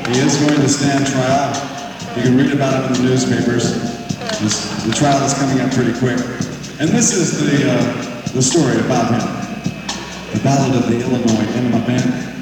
He is going to stand trial. You can read about him in the newspapers. The trial is coming up pretty quick. And this is the story about him. The Ballad of the Illinois Enema Band.